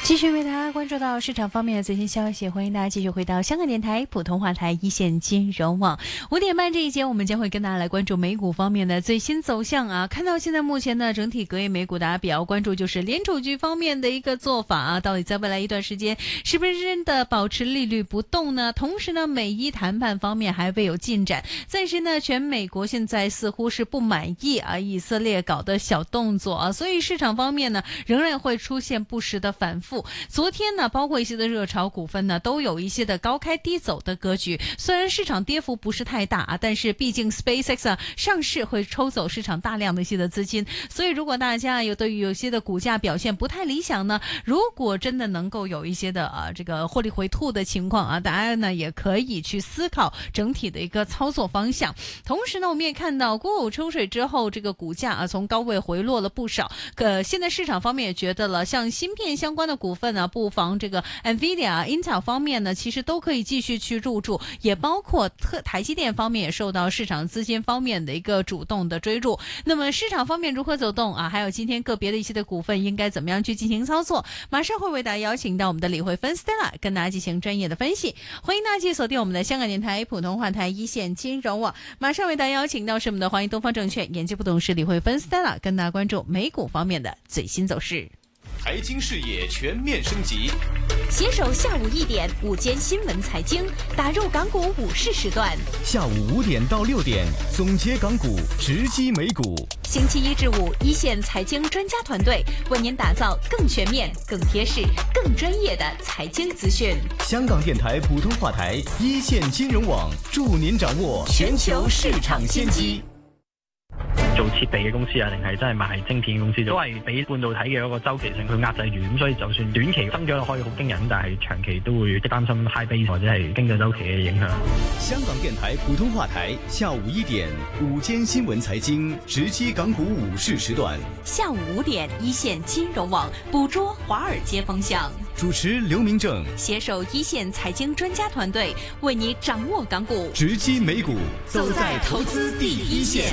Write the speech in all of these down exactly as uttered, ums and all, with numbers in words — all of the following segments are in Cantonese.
继续为大家关注到市场方面的最新消息，欢迎大家继续回到香港电台普通话台一线金融网。五点半这一节，我们将会跟大家来关注美股方面的最新走向啊。看到现在目前呢，整体隔夜美股大家比较关注就是联储局方面的一个做法啊，到底在未来一段时间是不是真的保持利率不动呢？同时呢，美伊谈判方面还未有进展，暂时呢，全美国现在似乎是不满意啊以色列搞的小动作啊，所以市场方面呢，仍然会出现不时的反复。昨天呢，包括一些的热潮股份呢，都有一些的高开低走的格局。虽然市场跌幅不是太大啊，但是毕竟 SpaceX 啊上市会抽走市场大量的一些的资金，所以如果大家有对于有些的股价表现不太理想呢，如果真的能够有一些的啊这个获利回吐的情况啊，大家呢也可以去思考整体的一个操作方向。同时呢，我们也看到国五抽水之后，这个股价啊从高位回落了不少。呃，现在市场方面也觉得了，像芯片相关的股份呢，不妨这个 Nvidia、Intel 方面呢，其实都可以继续去入驻，也包括特台积电方面也受到市场资金方面的一个主动的追入。那么市场方面如何走动啊？还有今天个别的一些的股份应该怎么样去进行操作？马上会为大家邀请到我们的李慧芬 Stella 跟大家进行专业的分析。欢迎大家继续锁定我们的香港电台普通话台一线金融网。马上为大家邀请到是我们的华谊东方证券研究部董事李慧芬 Stella 跟大家关注美股方面的最新走势。 财经视野全面升级， 携手下午一点午间新闻财经，打入港股午市时段。 下午五点到六点，总结港股，直击美股。 星期一至五，一线财经专家团队为您打造更全面、更贴实、更专业的财经资讯。 香港電台普通話台一線金融網，助您掌握全球市場先機。 做設備嘅公司啊，定係真係賣晶片公司，都係俾半導體嘅一個周期性去壓制住，咁所以就算短期增長可以好驚人，但係長期都會擔心 high base 或者係經濟周期嘅影響。 香港電台普通話台下午一點午間新聞財經，直擊港股午市時段。 下午五點，一線金融網捕捉華爾街風向。 主持劉明正， 攜手一線財經專家團隊，為你掌握港股， 直擊美股，走在投資第一線。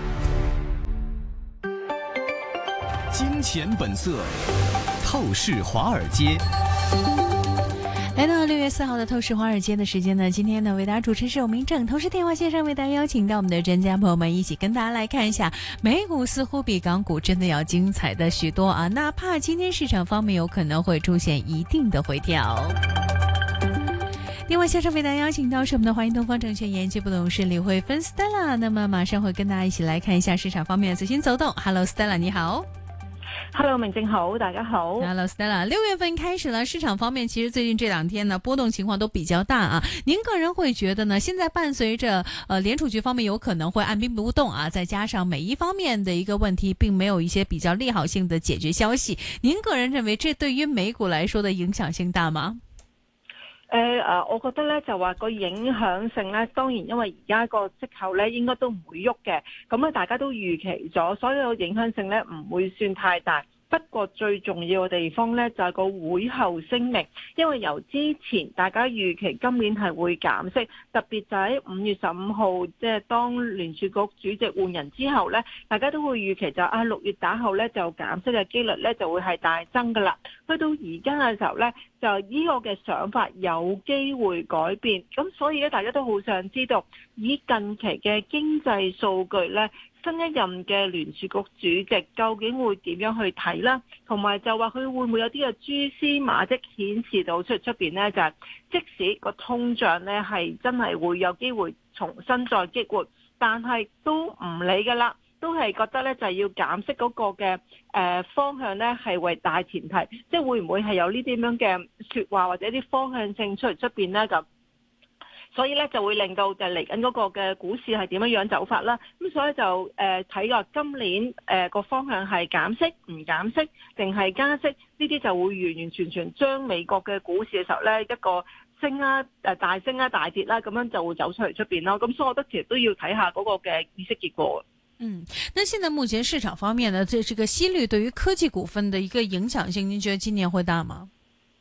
金錢本色，透視華爾街。 来到六月四號的透視華爾街的時間呢，今天呢為大家主持是有明正，同時電話線上為大家邀請到我們的專家朋友們一起跟大家來看一下美股似乎比港股真的要精彩的許多啊，哪怕今天市場方面有可能會出現一定的回調。另外，線上為大家邀請到是我們的華盈東方證券研究部董事李慧芬 Stella， 那麼馬上會跟大家一起來看一下市場方面的最新走動。Hello Stella， 你好。 Hello， 明正好，大家好。 Hello Stella， 六月份開始了，市場方面其實最近這兩天呢波動情況都比較大啊。您個人會覺得呢？現在伴隨着呃聯儲局方面有可能會按兵不動啊，再加上美一方面的一個問題，並沒有一些比較利好性的解決消息。您個人認為這對於美股來說的影響性大嗎？ 誒誒，我覺得咧就話個影響性咧，當然因為而家個息口咧應該都唔會喐嘅，咁咧大家都預期咗，所以個影響性咧唔會算太大。不過最重要嘅地方咧就係個會後聲明，因為由之前大家預期今年係會減息，特別就喺五月十五號，即係當聯儲局主席換人之後咧，大家都會預期就啊六月打後咧就減息嘅機率咧就會係大增噶啦。去到而家嘅時候咧，就呢個嘅想法有機會改變，咁所以咧大家都好想知道，以近期嘅經濟數據咧，新一任嘅聯儲局主席究竟會點樣去睇啦？同埋就話佢會唔會有啲嘅蛛絲馬跡顯示到出出邊呢？就係、是、即使個通脹呢係真係會有機會重新再激活，但係都唔理㗎啦，都係覺得呢就係要減息嗰個嘅誒、呃、方向呢係為大前提，即係會唔會係有呢啲咁樣嘅説話或者啲方向性出嚟出邊呢？咁。所以咧就會令到就嚟緊嗰個嘅股市係點樣樣走法啦，咁所以就誒睇個今年誒個方向係減息唔減息定係加息，呢啲就會完完全全將美國嘅股市嘅時候咧一個升啦誒大升啦大跌啦咁樣就會走出嚟出邊咯，咁所以我覺得其實都要睇下嗰個嘅議息結果。 嗯，那現在目前市場方面呢，這這個息率對於科技股份的一個影響性，您覺得今年會大嗎？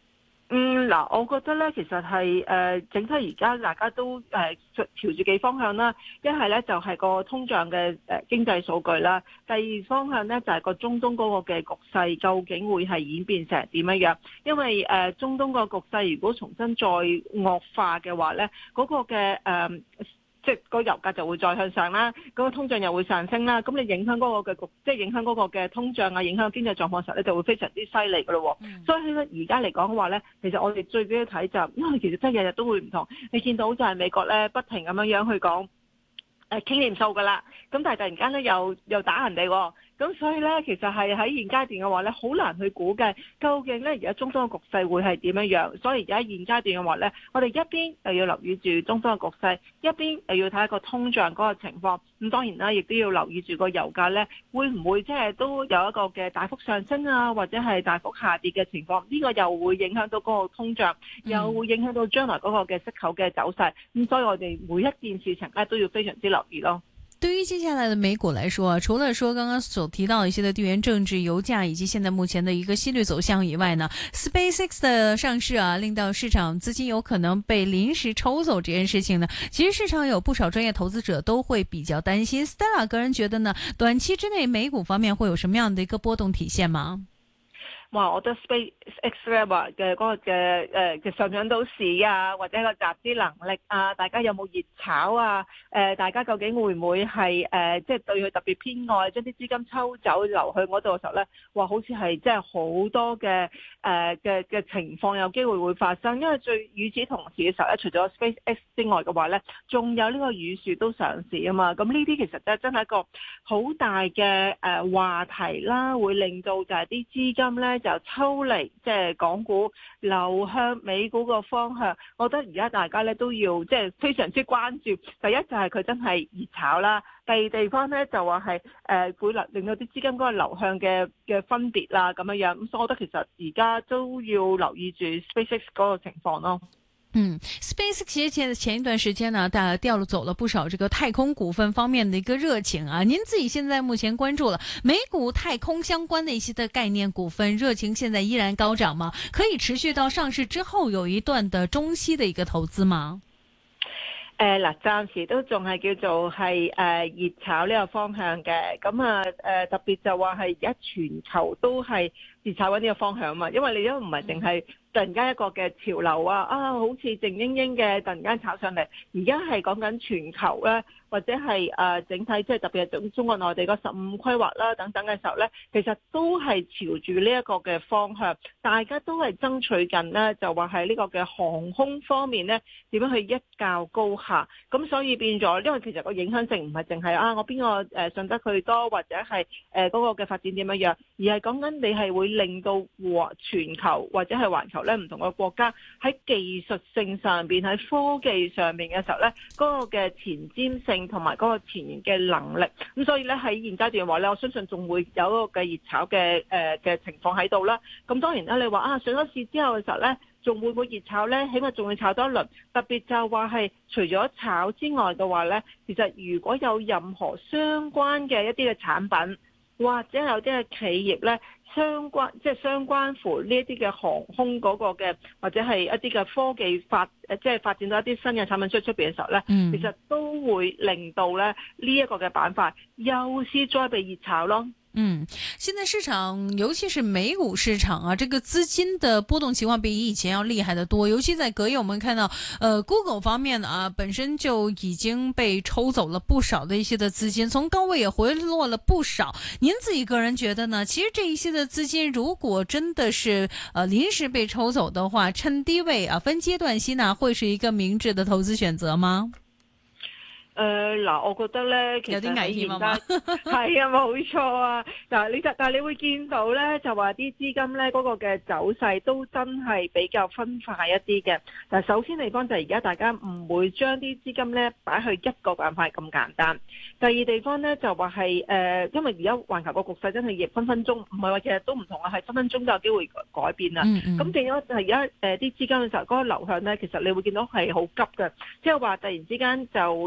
嗯，嗱，我覺得咧，其實係誒、呃、整體而家大家都誒、呃、朝住幾方向啦。一係咧就係、是、個通脹嘅誒、呃、經濟數據啦，第二方向咧就係、是、個中東嗰個嘅局勢究竟會係演變成點樣樣？因為誒、呃、中東個局勢如果重新再惡化嘅話咧，嗰、那個嘅誒。呃即係個油價就會再向上啦，嗰、那個通脹又會上升啦，咁你影響嗰個嘅局，即係影響嗰個嘅通脹啊，影響經濟狀況時候咧，就會非常之犀利噶咯。嗯、所以咧，而家嚟講嘅話咧，其實我哋最主要睇就，因為其實真係日日都會唔同。你見到就係美國咧，不停咁樣樣去講誒傾掂數噶啦，咁但係突然間咧又又打人哋喎。咁所以咧，其實係喺現階段嘅話咧，好難去估計究竟咧而家中東嘅局勢會係點樣樣。所以而家現階段嘅話咧，我哋一邊又要留意住中東嘅局勢，一邊又要睇一個通脹嗰個情況。咁當然啦，亦都要留意住個油價咧，會唔會即係都有一個嘅大幅上升啊，或者係大幅下跌嘅情況？呢個又會影響到嗰個通脹，又會影響到將來嗰個嘅息口嘅走勢。咁所以我哋每一件事情咧都要非常之留意咯。 對於接下來的美股來說啊，除了說剛剛所提到一些的地緣政治、油價以及現在目前的一個息率走向以外呢 ，SpaceX 的上市啊，令到市場資金有可能被臨時抽走這件事情呢，其實市場有不少專業投資者都會比較擔心。Stella 個人覺得呢，短期之內美股方面會有什麼樣的一個波動體現嗎？ 哇！我覺得 SpaceX 咧話嘅嗰個嘅誒嘅上漲到市啊，或者個集資能力啊，大家有冇熱炒啊？誒、呃，大家究竟會唔會係誒即係對佢特別偏愛，將啲資金抽走流去嗰度嘅時候咧，哇！好似係即係好多嘅誒嘅嘅情況有機會會發生，因為最與此同時嘅時候咧，除咗 SpaceX 之外嘅話咧，仲有呢個宇樹都上市啊嘛。咁呢啲其實咧真係一個好大嘅誒、呃、話題啦，會令到就係啲資金咧。就抽離即係港股流向美股個方向，我覺得而家大家咧都要即係非常之關注。第一就係佢真係熱炒啦，第二地方咧就話係誒會令令到啲資金嗰個流向嘅嘅分別啦咁樣樣。咁所以我覺得其實而家都要留意住 SpaceX 嗰個情況咯。 嗯 ，SpaceX 其實前前一段時間呢，大家調了走了不少這個太空股份方面的一個熱情啊。您自己現在目前關注了美股太空相關的一些的概念股份，熱情現在依然高漲嗎？可以持續到上市之後有一段的中期的一個投資嗎？ 誒嗱，暫時都仲係叫做係誒熱炒呢個方向嘅，咁啊誒特別就話係而家全球都係熱炒緊呢個方向啊嘛，因為你都唔係淨係突然間一個嘅潮流啊，啊好似靜英英嘅突然間炒上嚟，而家係講緊全球咧，或者係誒整體即係特別係中中國內地個十五規劃啦等等嘅時候咧，其實都係朝住呢一個嘅方向，大家都係爭取緊咧，就話係呢個嘅航空方面咧點樣去一較高下，咁所以變咗，因為其實個影響性唔係淨係啊我邊個誒信得佢多，或者係誒嗰個嘅發展點樣樣，而係講緊你係會令到全球或者係環球咧唔同嘅國家喺技術性上邊喺科技上面嘅時候咧，嗰個嘅前瞻性同埋嗰個前沿嘅能力，咁所以咧喺現階段話咧，我相信仲會有一個嘅熱炒嘅誒嘅情況喺度啦。咁當然啦，你話啊上咗市之後嘅時候咧，仲會唔會熱炒咧？起碼仲會炒多一輪。特別就話係除咗炒之外嘅話咧，其實如果有任何相關嘅一啲嘅產品，或者有啲嘅企業咧，相關即係相關乎呢一啲嘅航空嗰個嘅，或者係一啲嘅科技發誒，即係發展到一啲新嘅產品出出邊嘅時候咧，嗯、其實都會令到咧呢一個嘅板塊又是再被熱炒咯。 嗯，現在市場尤其是美股市場啊，這個資金的波動情況比以前要厲害得多。尤其在隔夜，我們看到，呃，Google 方面啊，本身就已經被抽走了不少的一些的資金，從高位也回落了不少。您自己個人覺得呢？其實這一些的資金，如果真的是呃臨時被抽走的話，趁低位啊，分階段吸納，會是一個明智的投資選擇嗎？ 誒嗱、呃，我覺得咧，其實有啲危險啊嘛， 係啊，冇錯啊。嗱，你就但係你會見到咧，就話啲資金咧嗰、那個嘅走勢都真係比較分化一啲嘅。嗱，首先地方就係而家大家唔會將啲資金咧擺去一個板塊咁簡單。第二地方咧就話係誒，因為而家環球個局勢真係亦分分鐘，唔係話其實都唔同啊，係分分鐘都有機會改變啦。咁、嗯嗯、變咗就係而家誒啲資金嘅時候嗰、那個流向咧，其實你會見到係好急嘅，即係話突然之間就入咗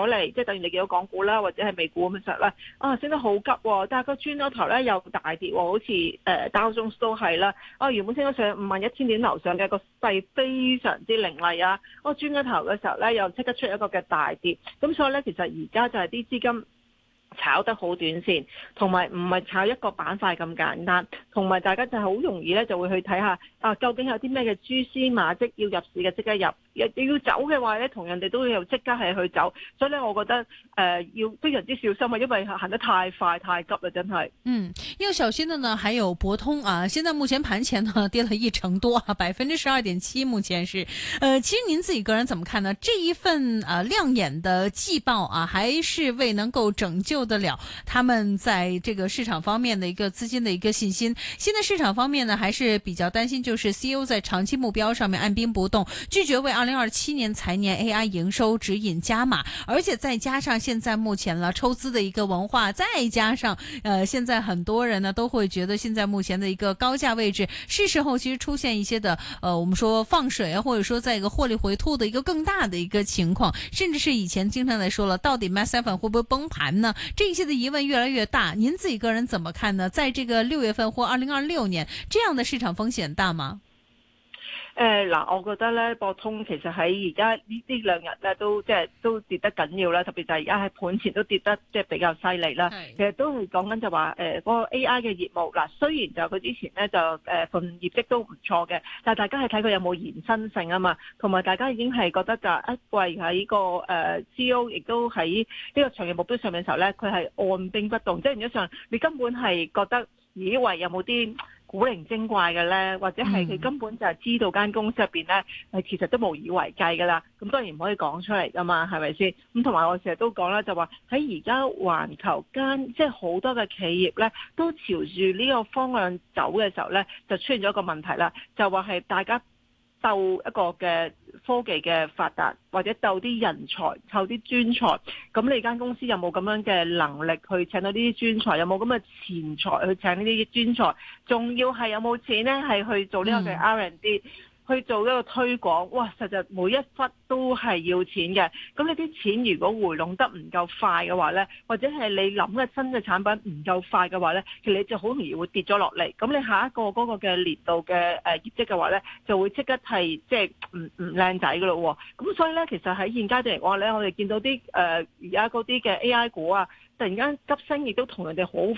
咗嚟，即係等於你見到港股啦，或者係美股咁嘅時候咧，啊升得好急、哦，但係個轉咗頭咧又大跌、哦，好似誒道瓊斯都係啦，啊原本升咗上五萬一千點樓上嘅個勢非常之凌厲啊，我轉咗頭嘅時候咧又即刻出一個嘅大跌，咁所以咧其實而家就係啲資金炒得好短線，同埋唔係炒一個板塊咁簡單，同埋大家就係好容易咧就會去睇下啊，究竟有啲咩嘅蛛絲馬跡要入市嘅即刻入，要要走嘅話咧，同人哋都要即刻係去走，所以咧我覺得誒、呃、要非常之小心啊，因為行得太快太急啦，真係。 嗯，要小心的呢，還有博通啊，現在目前盤前呢跌了一成多啊，百分之十二點七，目前是，呃，其實您自己個人怎麼看呢？這一份啊亮眼的季報啊，還是未能夠拯救得了他們在這個市場方面的一個資金的一個信心。現在市場方面呢，還是比較擔心，就是 C E O 在長期目標上面按兵不動，拒絕為二零二七年財年 A I 營收指引加碼，而且再加上現在目前了抽資的一個文化，再加上呃現在很多人呢都會覺得現在目前的一個高價位置是時候其實出現一些的呃我們說放水啊，或者說在一個獲利回吐的一個更大的一個情況，甚至是以前經常來說了，到底 Mass Seven 會不會崩盤呢？這一些的疑問越來越大，您自己個人怎麼看呢？在這個六月份或二零二六年，這樣的市場風險大嗎？ 誒嗱、呃，我覺得咧，博通其實喺而家呢呢兩日咧都即係都跌得緊要啦，特別就係而家喺盤前都跌得即係比較犀利啦。是其實都係講緊就話誒嗰個 A I 嘅業務嗱，雖然就佢之前咧就誒份、呃、業績都唔錯嘅，但係大家係睇佢有冇延伸性啊嘛，同埋大家已經係覺得㗎，一為喺個誒、呃、C E O 亦都喺呢個長期目標上面嘅時候咧，佢係按兵不動，即係原則上你根本係覺得以為有冇啲古靈精怪嘅咧，或者係佢根本就係知道間公司入邊咧，誒其實都無以為繼噶啦。咁當然唔可以講出嚟噶嘛，係咪先？咁同埋我成日都講啦，就話喺而家環球間，即係好多嘅企業咧，都朝住呢個方向走嘅時候咧，就出現咗一個問題啦，就話係大家鬥一個嘅科技嘅發達，或者鬥啲人才、湊啲專才，咁你間公司有冇咁樣嘅能力去請到呢啲專才？有冇咁嘅錢財去請呢啲專才？仲要係有冇錢咧？係去做呢個嘅 R and D。嗯去做一個推廣，哇！實在每一忽都係要錢嘅。咁你啲錢如果回籠得唔夠快嘅話呢，或者係你諗嘅新嘅產品唔夠快嘅話呢，其實你就好容易會跌咗落嚟。咁你下一個嗰個嘅年度嘅誒業績嘅話呢，就會即刻係即係唔唔靚仔噶咯。咁所以呢，其實喺現階段嚟講呢，我哋見到啲誒而家嗰啲嘅 A I 股啊，突然間急升，亦都同人哋好